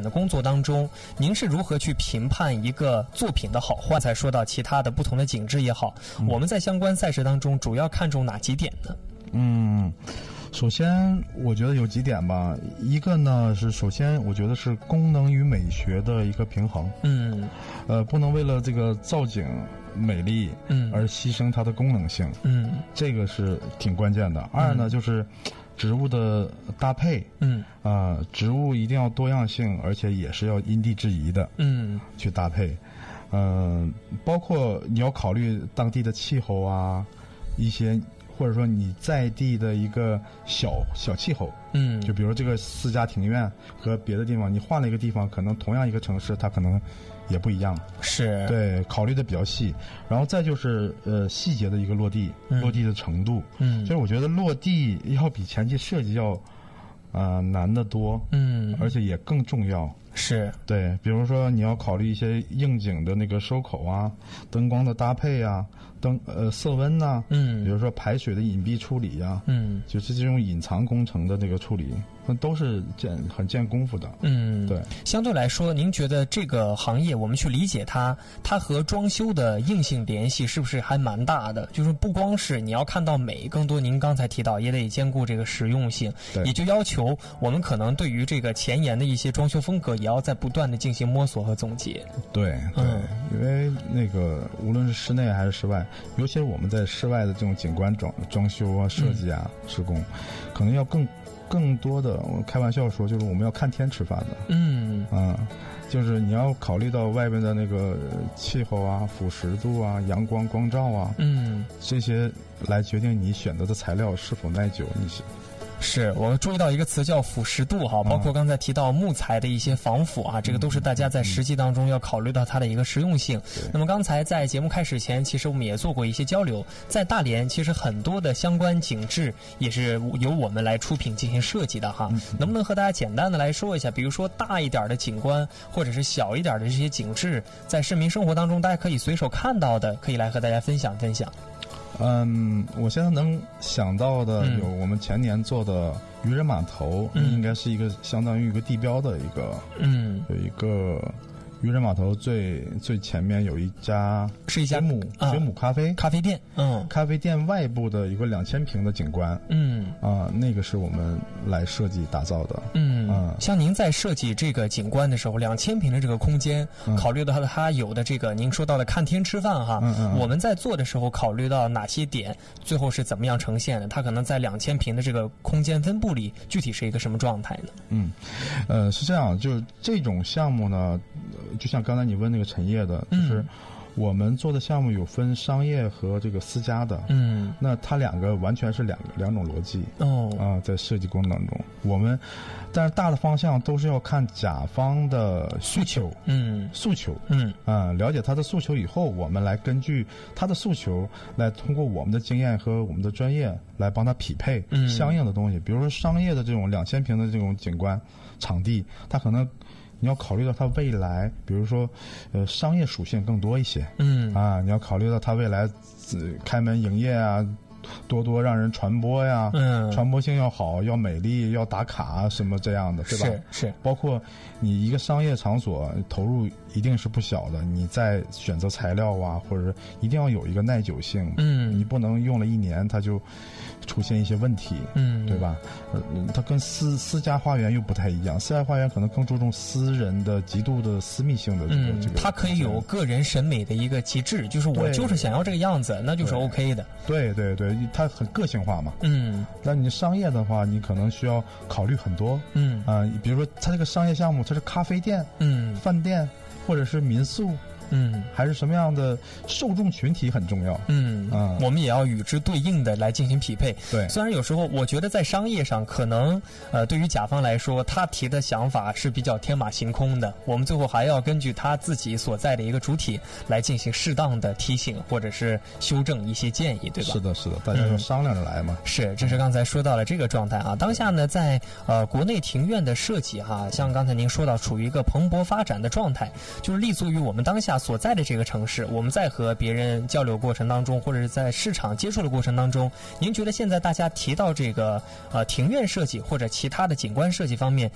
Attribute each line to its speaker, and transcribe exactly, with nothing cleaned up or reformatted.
Speaker 1: 的工作当中，您是如何去评判一个作品的好坏？才说到其他的不同的景致也好，嗯、我们在相关赛事当中主要看重哪几点呢？
Speaker 2: 嗯，首先我觉得有几点吧，一个呢是首先我觉得是功能与美学的一个平衡，
Speaker 1: 嗯，
Speaker 2: 呃，不能为了这个造景美丽，嗯，而牺牲它的功能性，嗯，这个是挺关键的。二呢就是植物的搭配，嗯，啊、呃，植物一定要多样性，而且也是要因地制宜的，嗯，去搭配，嗯、呃，包括你要考虑当地的气候啊，一些。或者说你在地的一个小小气候，嗯，就比如这个私家庭院和别的地方，你换了一个地方，可能同样一个城市，它可能也不一样。
Speaker 1: 是，
Speaker 2: 对，考虑的比较细。然后再就是呃细节的一个落地，嗯、落地的程度，嗯，就是我觉得落地要比前期设计要呃难得多，嗯，而且也更重要。
Speaker 1: 是
Speaker 2: 对，比如说你要考虑一些应景的那个收口啊，灯光的搭配啊，灯呃色温呐、啊，嗯，比如说排水的隐蔽处理呀、啊，嗯，就是这种隐藏工程的这个处理，那都是见很见功夫的。
Speaker 1: 嗯，
Speaker 2: 对。
Speaker 1: 相对来说，您觉得这个行业我们去理解它，它和装修的硬性联系是不是还蛮大的？就是不光是你要看到美，更多您刚才提到也得兼顾这个实用性，也就要求我们可能对于这个前沿的一些装修风格也。也要在不断的进行摸索和总结。
Speaker 2: 对对、嗯，因为那个无论是室内还是室外，尤其是我们在室外的这种景观装装修啊、设计啊、嗯、施工，可能要更更多的，我开玩笑说，就是我们要看天吃饭的。嗯啊，就是你要考虑到外边的那个气候啊、腐蚀度啊、阳光光照啊，嗯，这些来决定你选择的材料是否耐久。你是。
Speaker 1: 是我注意到一个词叫腐蚀度哈，包括刚才提到木材的一些防腐啊，这个都是大家在实际当中要考虑到它的一个实用性。那么刚才在节目开始前，其实我们也做过一些交流，在大连其实很多的相关景致也是由我们来出品进行设计的哈。能不能和大家简单的来说一下，比如说大一点的景观，或者是小一点的这些景致，在市民生活当中大家可以随手看到的，可以来和大家分享分享。
Speaker 2: 嗯，我现在能想到的有我们前年做的渔人码头，嗯、应该是一个相当于一个地标的一个，嗯，有一个渔人码头最最前面有一家
Speaker 1: 是一家
Speaker 2: 水母、啊、水母咖啡
Speaker 1: 咖啡店，嗯，
Speaker 2: 咖啡店外部的一个两千平的景观，嗯啊，那个是我们来设计打造的，
Speaker 1: 嗯啊，像您在设计这个景观的时候，两千平的这个空间，嗯、考虑到它有的这个您说到的看天吃饭哈，嗯嗯嗯，我们在做的时候考虑到哪些点，最后是怎么样呈现的？它可能在两千平的这个空间分布里，具体是一个什么状态呢？
Speaker 2: 嗯，呃，是这样，就是这种项目呢。就像刚才你问那个陈烨的，就是我们做的项目有分商业和这个私家的，嗯，那它两个完全是两两种逻辑哦啊、呃，在设计过程当中，我们但是大的方向都是要看甲方的需求，嗯，诉求，嗯啊、呃，了解他的诉求以后，我们来根据他的诉求来通过我们的经验和我们的专业来帮他匹配相应的东西，嗯、比如说商业的这种两千平的这种景观场地，它可能。你要考虑到它未来，比如说，呃，商业属性更多一些，嗯啊，你要考虑到它未来、呃、开门营业啊，多多让人传播呀，嗯，传播性要好，要美丽，要打卡什么这样的，对吧？
Speaker 1: 是是，
Speaker 2: 包括你一个商业场所投入一定是不小的，你在选择材料啊，或者一定要有一个耐久性，嗯，你不能用了一年它就出现一些问题，嗯，对吧？呃，它跟私私家花园又不太一样，私家花园可能更注重私人的极度的私密性的这个、嗯、这个，
Speaker 1: 它可以有个人审美的一个极致，就是我就是想要这个样子，那就是 OK 的。
Speaker 2: 对对对，它很个性化嘛。嗯，那你商业的话，你可能需要考虑很多。嗯啊、呃，比如说它这个商业项目，它是咖啡店、嗯，饭店或者是民宿。嗯，还是什么样的受众群体很重要。嗯啊、嗯，
Speaker 1: 我们也要与之对应的来进行匹配。
Speaker 2: 对，
Speaker 1: 虽然有时候我觉得在商业上可能，呃，对于甲方来说，他提的想法是比较天马行空的，我们最后还要根据他自己所在的一个主体来进行适当的提醒或者是修正一些建议，对吧？
Speaker 2: 是的，是的，大家要商量着来嘛。
Speaker 1: 嗯、是，这是刚才说到了这个状态啊。当下呢，在呃国内庭院的设计哈，像刚才您说到，处于一个蓬勃发展的状态，就是立足于我们当下所在的这个城市，我们在和别人交流过程当中，或者是在市场接触的过程当中，您觉得现在大家提到这个呃庭院设计或者其他的景观设计方面，